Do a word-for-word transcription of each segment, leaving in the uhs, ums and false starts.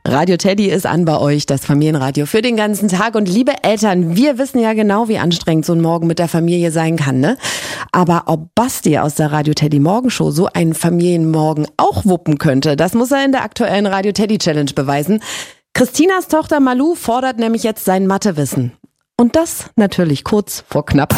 Radio Teddy ist an bei euch, das Familienradio für den ganzen Tag. Und liebe Eltern, wir wissen ja genau, wie anstrengend so ein Morgen mit der Familie sein kann, ne? Aber ob Basti aus der Radio Teddy Morgenshow so einen Familienmorgen auch wuppen könnte, das muss er in der aktuellen Radio Teddy Challenge beweisen. Christinas Tochter Malou fordert nämlich jetzt sein Mathewissen. Und das natürlich kurz vor knapp.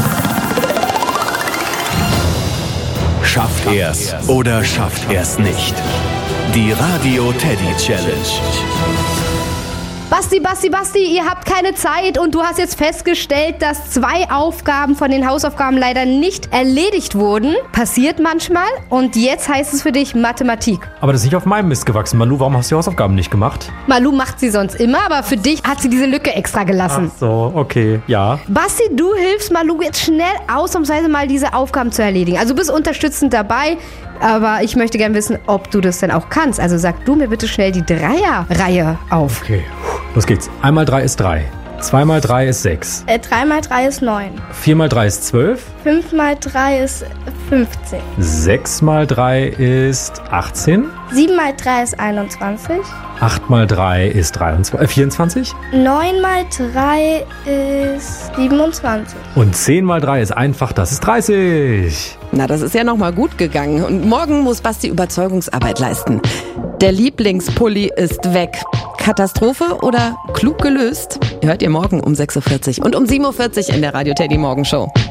Schafft er's oder schafft er's nicht? Die Radio Teddy Challenge. Basti, Basti, Basti, ihr habt keine Zeit und du hast jetzt festgestellt, dass zwei Aufgaben von den Hausaufgaben leider nicht erledigt wurden. Passiert manchmal und jetzt heißt es für dich Mathematik. Aber das ist nicht auf meinem Mist gewachsen. Malu, warum hast du die Hausaufgaben nicht gemacht? Malu macht sie sonst immer, aber für dich hat sie diese Lücke extra gelassen. Ach so, okay, ja. Basti, du hilfst Malu jetzt schnell ausnahmsweise mal diese Aufgaben zu erledigen. Also du bist unterstützend dabei, aber ich möchte gerne wissen, ob du das denn auch kannst. Also sag du mir bitte schnell die Dreierreihe auf. Okay, los geht's. Einmal drei ist drei. Zwei mal drei ist sechs. Äh, drei mal drei ist neun. Vier mal drei ist zwölf. fünf mal drei ist fünfzehn. Sechs mal drei ist achtzehn. sieben mal drei ist einundzwanzig. Acht mal drei ist dreiundzwanzig, äh, vierundzwanzig. neun mal drei ist siebenundzwanzig. Und zehn mal drei ist einfach, das ist dreißig. Na, das ist ja nochmal gut gegangen. Und morgen muss Basti Überzeugungsarbeit leisten. Der Lieblingspulli ist weg. Katastrophe oder klug gelöst? Hört ihr morgen um sechs Uhr vierzig und um sieben Uhr vierzig in der Radio Teddy Morgenshow.